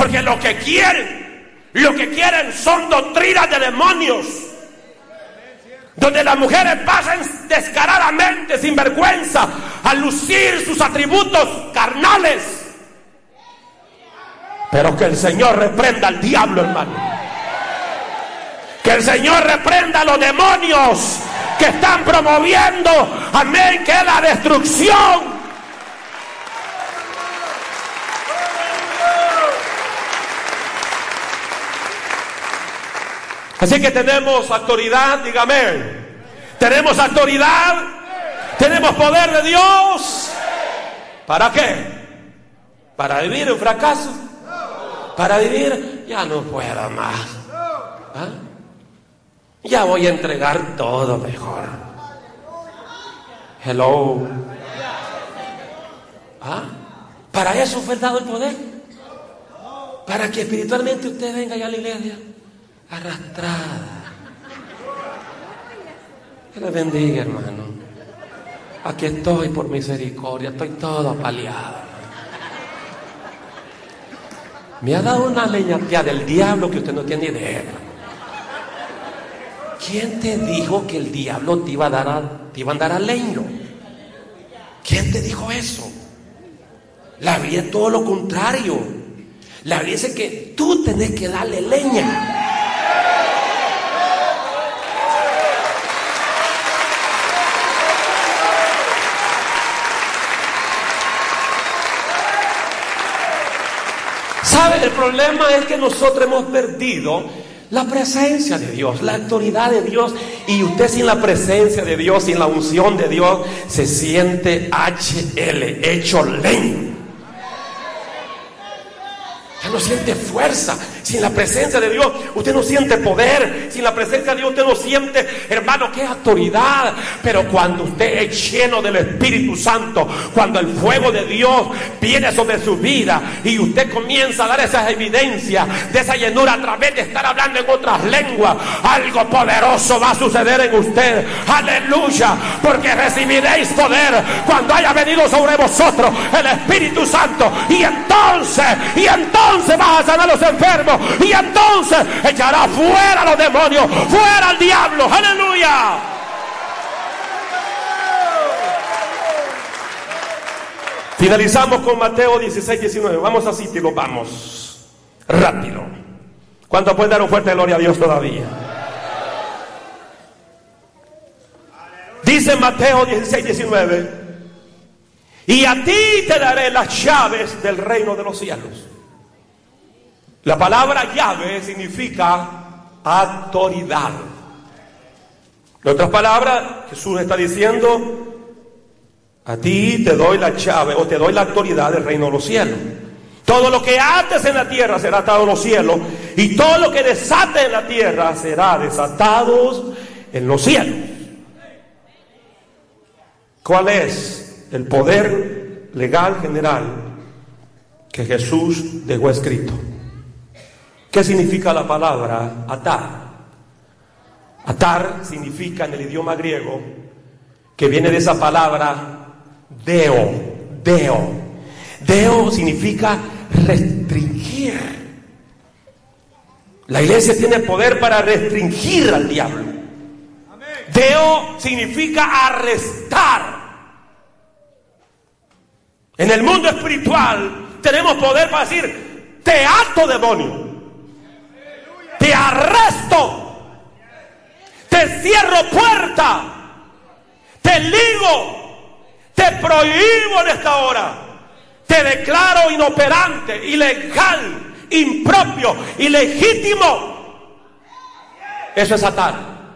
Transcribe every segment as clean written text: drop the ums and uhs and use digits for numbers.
Porque lo que quieren son doctrinas de demonios, donde las mujeres pasan descaradamente, sin vergüenza, a lucir sus atributos carnales. Pero que el Señor reprenda al diablo, hermano. Que el Señor reprenda a los demonios que están promoviendo, amén, que es la destrucción. Así que tenemos autoridad, dígame. Tenemos autoridad, tenemos poder de Dios. ¿Para qué? ¿Para vivir en fracaso? ¿Para vivir? Ya no puedo más. ¿Ah? Ya voy a entregar todo mejor. Hello. ¿Ah? ¿Para eso fue dado el poder? Para que espiritualmente usted venga ya a la iglesia arrastrada. Que le bendiga, hermano. Aquí estoy por misericordia, estoy todo apaleado. Me ha dado una leñatea del diablo que usted no tiene idea. ¿Quién te dijo que el diablo te iba a andar a leño? ¿Quién te dijo eso? La Biblia es todo lo contrario. La Biblia dice que tú tenés que darle leña. ¿Sabe? El problema es que nosotros hemos perdido la presencia de Dios, la autoridad de Dios. Y usted sin la presencia de Dios, sin la unción de Dios, se siente hecho leña. Usted no siente fuerza. Sin la presencia de Dios, usted no siente poder. Sin la presencia de Dios, usted no siente, hermano, qué autoridad. Pero cuando usted es lleno del Espíritu Santo, cuando el fuego de Dios viene sobre su vida y usted comienza a dar esas evidencias de esa llenura a través de estar hablando en otras lenguas, algo poderoso va a suceder en usted. Aleluya, porque recibiréis poder cuando haya venido sobre vosotros el Espíritu Santo. Y entonces vas a sanar a los enfermos. Y entonces echará fuera a los demonios, fuera al diablo. Aleluya. Finalizamos con Mateo 16, 19. Vamos así, y lo vamos rápido. ¿Cuántos pueden dar un fuerte gloria a Dios todavía? Dice Mateo 16, 19: y a ti te daré las llaves del reino de los cielos. La palabra llave significa autoridad. En otras palabras, Jesús está diciendo: a ti te doy la llave o te doy la autoridad del reino de los cielos. Todo lo que ates en la tierra será atado en los cielos, y todo lo que desates en la tierra será desatado en los cielos. ¿Cuál es el poder legal general que Jesús dejó escrito? ¿Qué significa la palabra atar? Atar significa en el idioma griego, que viene de esa palabra deo. Deo significa restringir. La iglesia tiene poder para restringir al diablo. Deo significa arrestar. En el mundo espiritual tenemos poder para decir: te ato, demonio, te arresto, te cierro puerta, te ligo, te prohíbo en esta hora, te declaro inoperante, ilegal, impropio, ilegítimo. Eso es atar.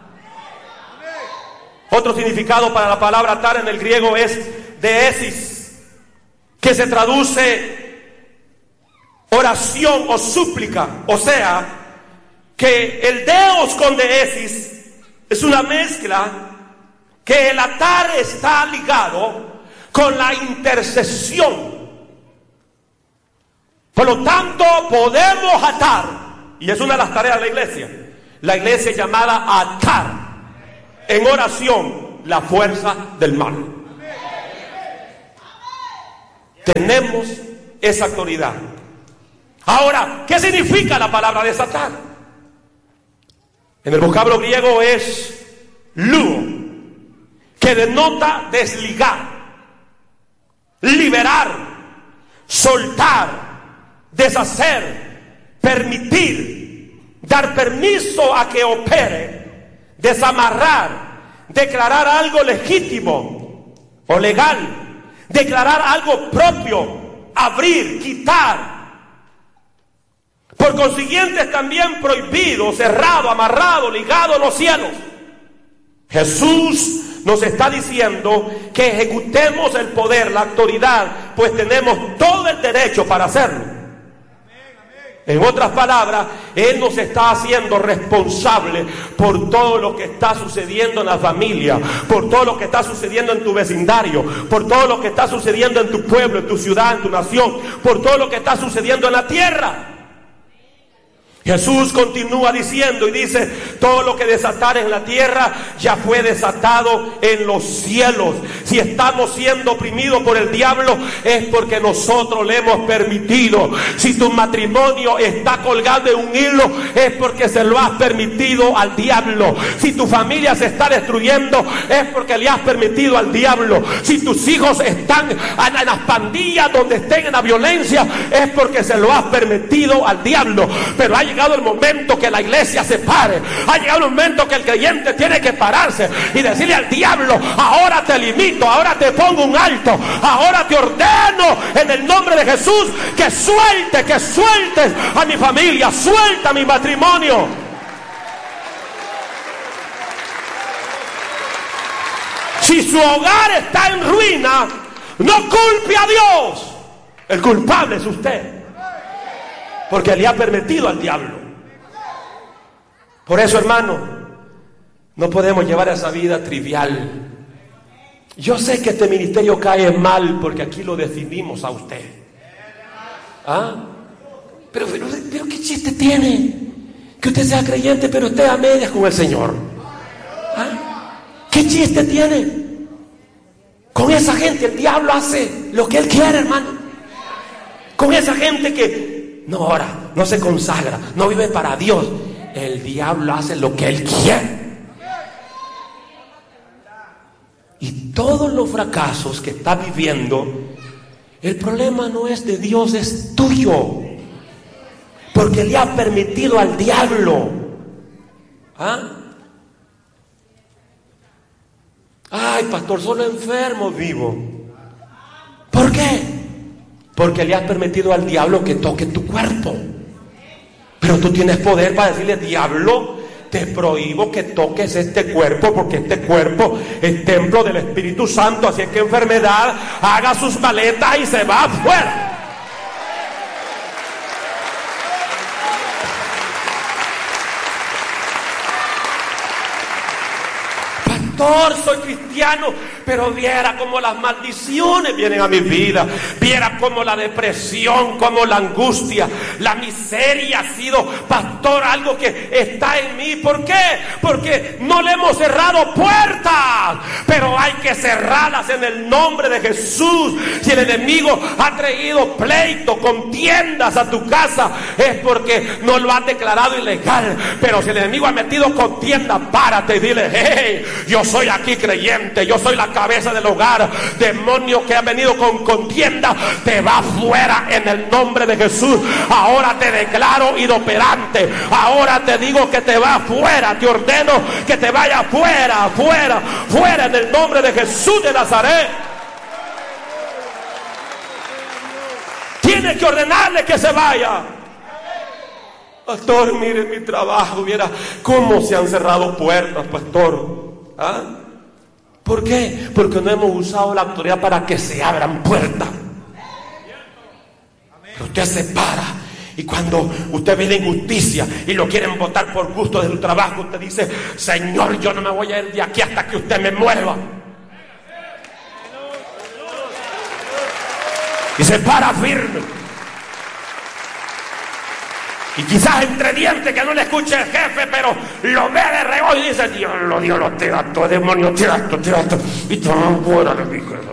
Otro significado para la palabra atar en el griego es deesis, que se traduce oración o súplica. O sea, que el deos con deesis es una mezcla, que el atar está ligado con la intercesión. Por lo tanto, podemos atar, y es una de las tareas de la iglesia. La iglesia es llamada a atar en oración la fuerza del mal. Tenemos esa autoridad. Ahora, ¿qué significa la palabra desatar? En el vocablo griego es luo, que denota desligar, liberar, soltar, deshacer, permitir, dar permiso a que opere, desamarrar, declarar algo legítimo o legal, declarar algo propio, abrir, quitar. Por consiguiente es también prohibido, cerrado, amarrado, ligado en los cielos. Jesús nos está diciendo que ejecutemos el poder, la autoridad, pues tenemos todo el derecho para hacerlo. En otras palabras, Él nos está haciendo responsable por todo lo que está sucediendo en la familia, por todo lo que está sucediendo en tu vecindario, por todo lo que está sucediendo en tu pueblo, en tu ciudad, en tu nación, por todo lo que está sucediendo en la tierra. Jesús continúa diciendo y dice: todo lo que desatares en la tierra ya fue desatado en los cielos. Si estamos siendo oprimidos por el diablo es porque nosotros le hemos permitido. Si tu matrimonio está colgado en un hilo es porque se lo has permitido al diablo. Si tu familia se está destruyendo es porque le has permitido al diablo. Si tus hijos están en las pandillas donde estén en la violencia es porque se lo has permitido al diablo. Pero hay llegado el momento que la iglesia se pare. Ha llegado el momento que el creyente tiene que pararse y decirle al diablo: ahora te limito, ahora te pongo un alto, ahora te ordeno en el nombre de Jesús que sueltes a mi familia, suelta mi matrimonio. Si su hogar está en ruina, no culpe a Dios. El culpable es usted, porque le ha permitido al diablo. Por eso, hermano, no podemos llevar esa vida trivial. Yo sé que este ministerio cae mal porque aquí lo decidimos a usted. ¿Ah? Pero ¿qué chiste tiene que usted sea creyente pero esté a medias con el Señor? ¿Ah? ¿Qué chiste tiene? Con esa gente el diablo hace lo que él quiere, hermano. Con esa gente que no ora, no se consagra, no vive para Dios, el diablo hace lo que él quiere. Y todos los fracasos que está viviendo, el problema no es de Dios, es tuyo, porque le ha permitido al diablo. ¿Ah? Ay, pastor, solo enfermo vivo. ¿Por qué? Porque le has permitido al diablo que toque tu cuerpo. Pero tú tienes poder para decirle: diablo, te prohíbo que toques este cuerpo, porque este cuerpo es templo del Espíritu Santo. Así es que enfermedad, haga sus maletas y se va afuera. Pastor, soy cristiano, pero viera cómo las maldiciones vienen a mi vida, viera cómo la depresión, cómo la angustia, la miseria ha sido, pastor, algo que está en mí. ¿Por qué? Porque no le hemos cerrado puertas, pero hay que cerrarlas en el nombre de Jesús. Si el enemigo ha traído pleito, contiendas a tu casa, es porque no lo has declarado ilegal. Pero si el enemigo ha metido contienda, párate y dile: hey, yo soy aquí creyente, yo soy la cabeza del hogar. Demonio que ha venido con contienda, te va fuera en el nombre de Jesús. Ahora te declaro inoperante, ahora te digo que te va fuera, te ordeno que te vaya fuera, fuera, fuera en el nombre de Jesús de Nazaret. Tienes que ordenarle que se vaya. Pastor, mire mi trabajo, viera cómo se han cerrado puertas, pastor. ¿Ah? ¿Por qué? Porque no hemos usado la autoridad para que se abran puertas. Pero usted se para, y cuando usted ve la injusticia y lo quieren botar por gusto de su trabajo, usted dice: Señor, yo no me voy a ir de aquí hasta que usted me mueva. Y se para firme. Y quizás entre dientes que no le escuche el jefe, pero lo ve de reojo y dice: Dios lo tirato, demonio, tirato. Y todo fuera de mi jefe.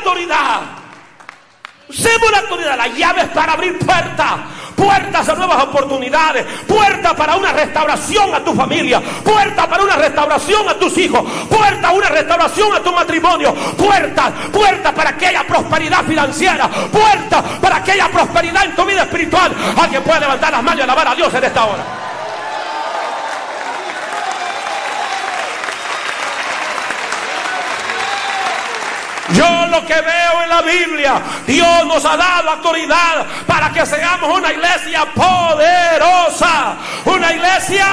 autoridad. Usemos la autoridad, las llaves para abrir puertas a nuevas oportunidades, puertas para una restauración a tu familia, puertas para una restauración a tus hijos, puertas a una restauración a tu matrimonio, puertas para que haya prosperidad financiera, puertas para que haya prosperidad en tu vida espiritual. Alguien puede levantar las manos y alabar a Dios en esta hora. Yo lo que veo en la Biblia, Dios nos ha dado autoridad para que seamos una iglesia poderosa. Una iglesia.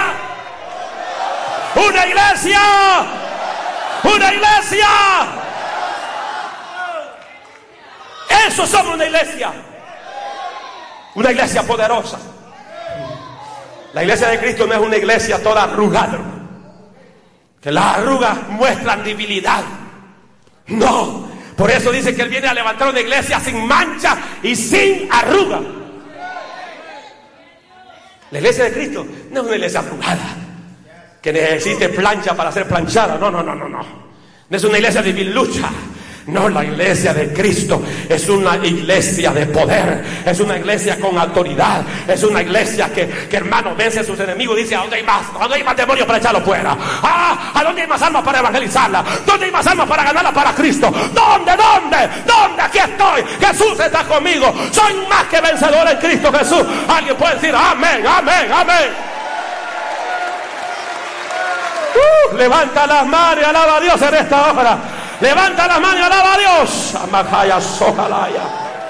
Eso somos, una iglesia. Una iglesia poderosa. La iglesia de Cristo no es una iglesia toda arrugada, que las arrugas muestran debilidad. No, por eso dice que Él viene a levantar una iglesia sin mancha y sin arruga. La iglesia de Cristo no es una iglesia arrugada que necesite plancha para ser planchada. No. No es una iglesia de lucha. No, la iglesia de Cristo es una iglesia de poder, es una iglesia con autoridad, es una iglesia que hermano, vence a sus enemigos. Dice: ¿a dónde hay más? ¿A dónde hay más demonios para echarlos fuera? ¿A dónde hay más almas para evangelizarla? ¿Dónde hay más almas para ganarla para Cristo? ¿Dónde? Aquí estoy. Jesús está conmigo. Soy más que vencedor en Cristo Jesús. Alguien puede decir amén. Levanta las manos y alaba a Dios en esta hora. Levanta las manos y alaba a Dios. Amajaya sojalaya.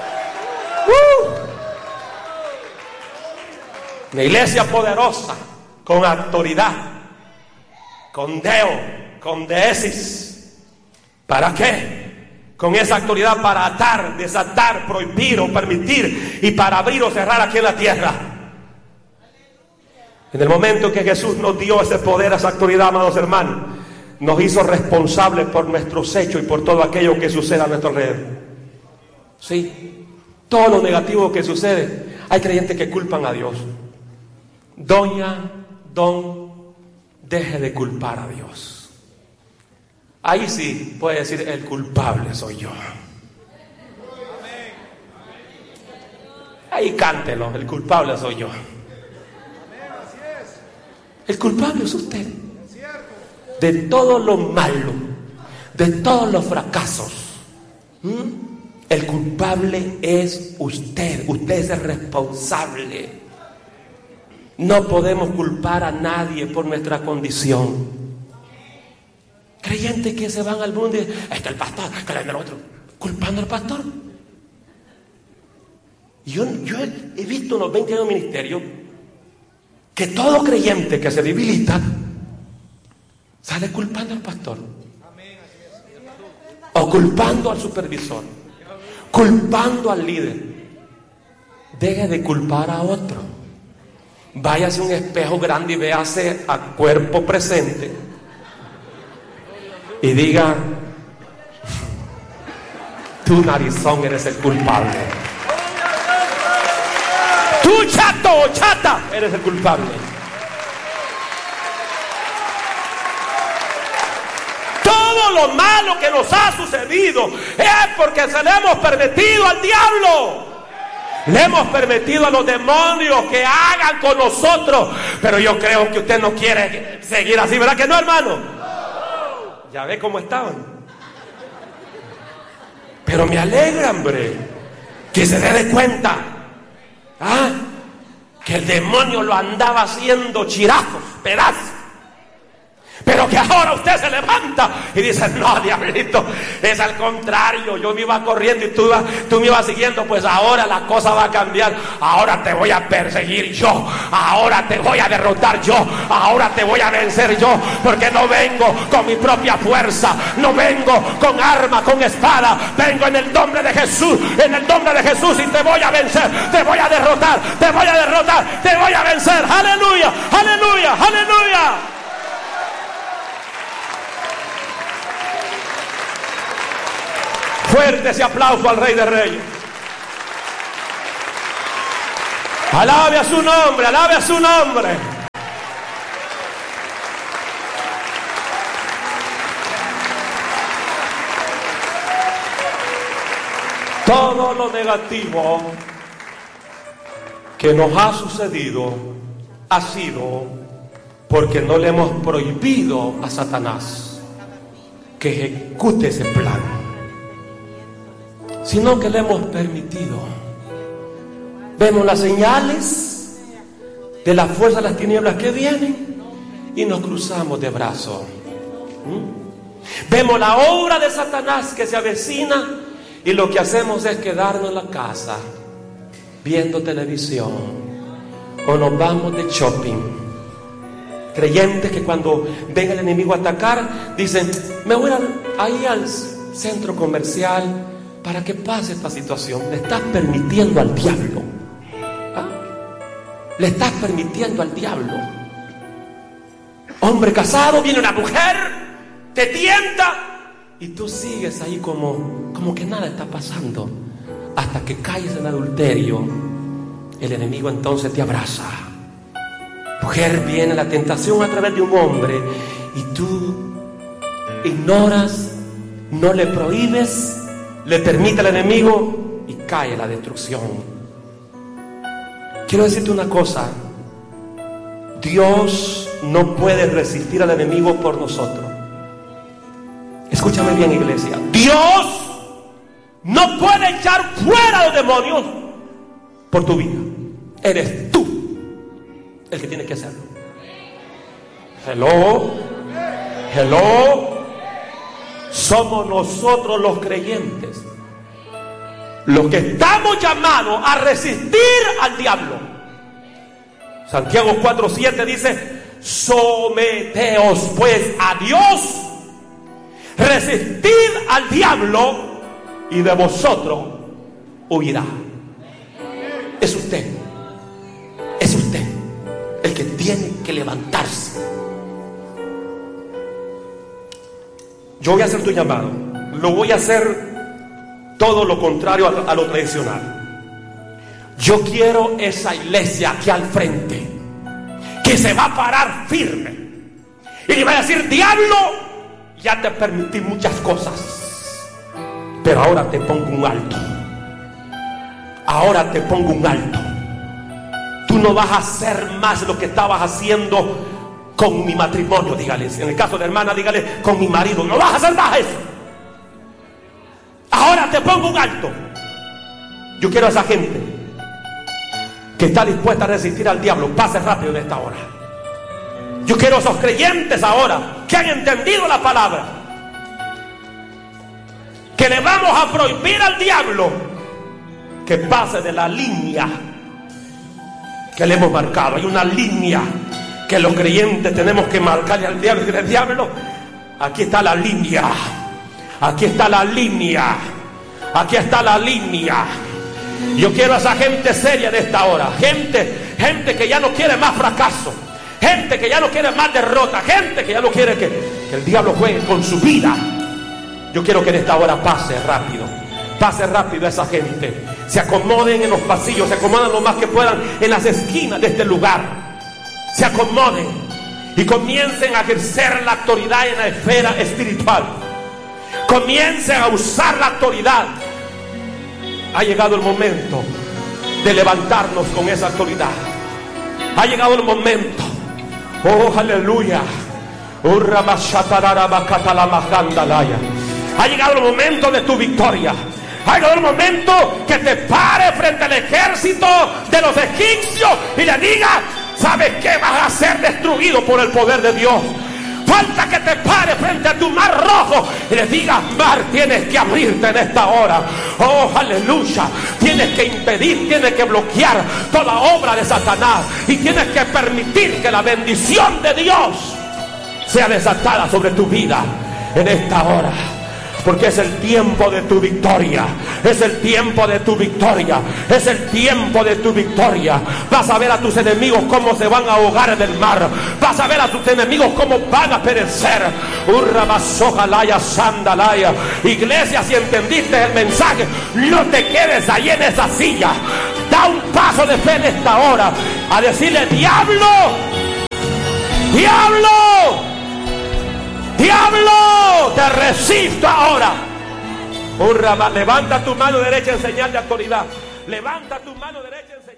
Una iglesia poderosa, con autoridad, con deo, con deesis. ¿Para qué? Con esa autoridad para atar, desatar, prohibir o permitir, y para abrir o cerrar aquí en la tierra. En el momento que Jesús nos dio ese poder, esa autoridad, amados hermanos, nos hizo responsables por nuestros hechos y por todo aquello que sucede a nuestro alrededor. Sí, todo lo negativo que sucede. Hay creyentes que culpan a Dios. Deje de culpar a Dios. Ahí sí puede decir: el culpable soy yo. Ahí cántelo: el culpable soy yo. El culpable es usted. De todo lo malo, de todos los fracasos, el culpable es usted. Usted es el responsable. No podemos culpar a nadie por nuestra condición. Creyentes que se van al mundo y dicen: el pastor, que el otro, culpando al pastor. Yo he visto en los 20 años de ministerio que todo creyente que se debilita sale culpando al pastor, o culpando al supervisor, culpando al líder. Deje de culpar a otro. Váyase a un espejo grande y véase a cuerpo presente y diga: tú, narizón, eres el culpable. Tú, chato o chata, eres el culpable. Todo lo malo que nos ha sucedido es porque se le hemos permitido al diablo. Le hemos permitido a los demonios que hagan con nosotros. Pero yo creo que usted no quiere seguir así, ¿verdad que no, hermano? Ya ve cómo estaban. Pero me alegra, hombre, que se dé cuenta que el demonio lo andaba haciendo chirazos, pedazos. Pero que ahora usted se levanta y dice: no, diablito, es al contrario. Yo me iba corriendo y tú me ibas siguiendo. Pues ahora la cosa va a cambiar. Ahora te voy a perseguir yo. Ahora te voy a derrotar yo. Ahora te voy a vencer yo. Porque no vengo con mi propia fuerza. No vengo con arma, con espada. Vengo en el nombre de Jesús. En el nombre de Jesús, y te voy a vencer. Te voy a derrotar. Te voy a derrotar. Te voy a vencer. Aleluya, aleluya, aleluya. Fuerte ese aplauso al Rey de Reyes. Alabe a su nombre, alabe a su nombre. Todo lo negativo que nos ha sucedido ha sido porque no le hemos prohibido a Satanás que ejecute ese plan, sino que le hemos permitido. Vemos las señales de la fuerza de las tinieblas que vienen y nos cruzamos de brazos. Vemos la obra de Satanás que se avecina y lo que hacemos es quedarnos en la casa viendo televisión o nos vamos de shopping. Creyentes que cuando venga el enemigo a atacar dicen: me voy ahí al centro comercial para que pase esta situación. Le estás permitiendo al diablo. Le estás permitiendo al diablo. Hombre casado, viene una mujer, te tienta y tú sigues ahí como que nada está pasando, hasta que caes en adulterio. El enemigo entonces te abraza. Mujer, viene la tentación a través de un hombre y tú ignoras, no le prohíbes, le permite al enemigo y cae la destrucción. Quiero decirte una cosa: Dios no puede resistir al enemigo por nosotros. Escúchame bien, iglesia. Dios no puede echar fuera a los demonios por tu vida. Eres tú el que tiene que hacerlo. Hello. Somos nosotros los creyentes los que estamos llamados a resistir al diablo. Santiago 4:7 dice: someteos pues a Dios, resistid al diablo y de vosotros huirá. Es usted el que tiene que levantarse. Yo voy a hacer tu llamado. Lo voy a hacer todo lo contrario a lo tradicional. Yo quiero esa iglesia aquí al frente que se va a parar firme y le va a decir: diablo, ya te permití muchas cosas, pero ahora te pongo un alto. Ahora te pongo un alto. Tú no vas a hacer más lo que estabas haciendo con mi matrimonio, dígale. En el caso de hermana, dígale: con mi marido. No vas a hacer más eso. Ahora te pongo un alto. Yo quiero a esa gente que está dispuesta a resistir al diablo. Pase rápido de esta hora. Yo quiero a esos creyentes ahora que han entendido la palabra, que le vamos a prohibir al diablo que pase de la línea que le hemos marcado. Hay una línea que los creyentes tenemos que marcarle al diablo y decirle: diablo, aquí está la línea, aquí está la línea, aquí está la línea. Yo quiero a esa gente seria de esta hora, gente que ya no quiere más fracaso, gente que ya no quiere más derrota, gente que ya no quiere que el diablo juegue con su vida. Yo quiero que en esta hora pase rápido a esa gente. Se acomoden en los pasillos, se acomodan lo más que puedan en las esquinas de este lugar. Se acomoden y comiencen a ejercer la autoridad en la esfera espiritual. Comiencen a usar la autoridad. Ha llegado el momento de levantarnos con esa autoridad. Ha llegado el momento. Oh, aleluya. Ha llegado el momento de tu victoria. Ha llegado el momento que te pare frente al ejército de los egipcios y le diga: ¿sabes qué? Vas a ser destruido por el poder de Dios. Falta que te pare frente a tu mar rojo y le digas: mar, tienes que abrirte en esta hora. Oh, aleluya. Tienes que impedir, tienes que bloquear toda obra de Satanás y tienes que permitir que la bendición de Dios sea desatada sobre tu vida en esta hora. Porque es el tiempo de tu victoria. Es el tiempo de tu victoria. Es el tiempo de tu victoria. Vas a ver a tus enemigos cómo se van a ahogar en el mar. Vas a ver a tus enemigos cómo van a perecer. Iglesia, si entendiste el mensaje, no te quedes ahí en esa silla. Da un paso de fe en esta hora a decirle: diablo, diablo, diablo, te resisto ahora. Oh, Rabba, levanta tu mano derecha en señal de autoridad. Levanta tu mano derecha en señal